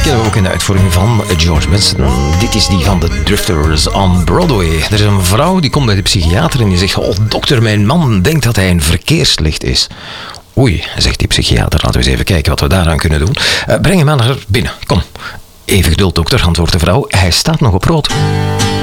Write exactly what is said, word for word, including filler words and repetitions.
kennen we ook in de uitvoering van George Benson. Dit is die van de Drifters on Broadway. Er is een vrouw die komt bij de psychiater en die zegt: oh dokter, mijn man denkt dat hij een verkeerslicht is. Oei, zegt die psychiater, laten we eens even kijken wat we daaraan kunnen doen. Uh, breng hem maar naar binnen, kom. Even geduld dokter, antwoordt de vrouw, hij staat nog op rood.